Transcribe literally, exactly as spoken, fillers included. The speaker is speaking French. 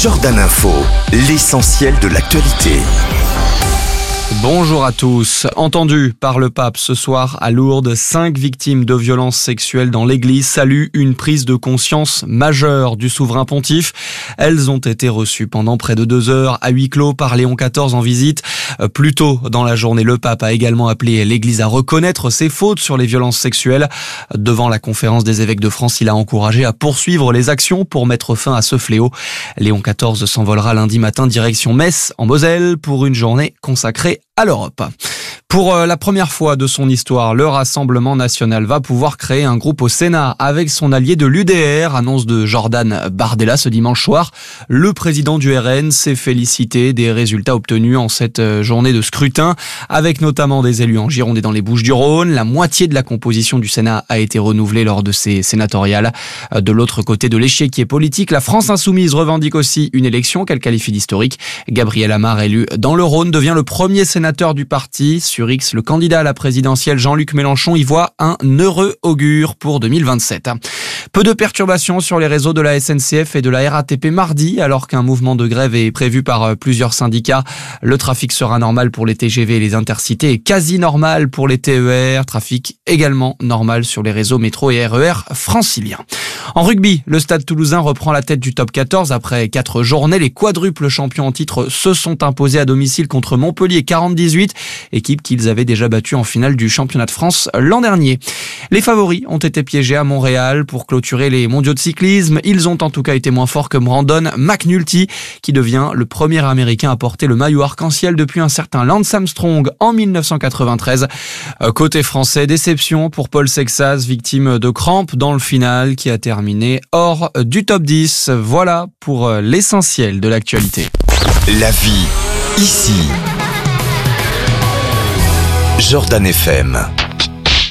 Jordan Info, l'essentiel de l'actualité. Bonjour à tous. Entendu par le pape ce soir à Lourdes, cinq victimes de violences sexuelles dans l'église saluent une prise de conscience majeure du souverain pontife. Elles ont été reçues pendant près de deux heures à huis clos par Léon quatorze en visite. Plus tôt dans la journée, le pape a également appelé l'église à reconnaître ses fautes sur les violences sexuelles. Devant la conférence des évêques de France, il a encouragé à poursuivre les actions pour mettre fin à ce fléau. Léon quatorze s'envolera lundi matin direction Metz en Moselle pour une journée consacrée à l'Europe. Pour la première fois de son histoire, le Rassemblement national va pouvoir créer un groupe au Sénat avec son allié de l'U D R, annonce de Jordan Bardella ce dimanche soir. Le président du R N s'est félicité des résultats obtenus en cette journée de scrutin, avec notamment des élus en Gironde et dans les Bouches-du-Rhône. La moitié de la composition du Sénat a été renouvelée lors de ces sénatoriales. De l'autre côté de l'échiquier politique, la France insoumise revendique aussi une élection qu'elle qualifie d'historique. Gabriel Amar, élu dans le Rhône, devient le premier sénateur du parti. Sur X, le candidat à la présidentielle Jean-Luc Mélenchon y voit un heureux augure pour deux mille vingt-sept. Peu de perturbations sur les réseaux de la S N C F et de la R A T P mardi, alors qu'un mouvement de grève est prévu par plusieurs syndicats. Le trafic sera normal pour les T G V et les intercités et quasi normal pour les T E R. Trafic également normal sur les réseaux métro et R E R franciliens. En rugby, le Stade Toulousain reprend la tête du top quatorze après quatre journées. Les quadruples champions en titre se sont imposés à domicile contre Montpellier quarante à dix-huit, équipe qu'ils avaient déjà battue en finale du championnat de France l'an dernier. Les favoris ont été piégés à Montréal pour clôturer les mondiaux de cyclisme. Ils ont en tout cas été moins forts que Brandon McNulty, qui devient le premier américain à porter le maillot arc-en-ciel depuis un certain Lance Armstrong en dix-neuf cent quatre-vingt-treize. Côté français, déception pour Paul Sexas, victime de crampes dans le final, qui a terminé hors du top dix. Voilà pour l'essentiel de l'actualité. La vie, ici. Jordan F M.